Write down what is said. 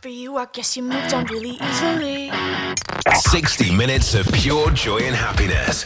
for you, I guess you moved on really easily. 60 minutes of pure joy and happiness.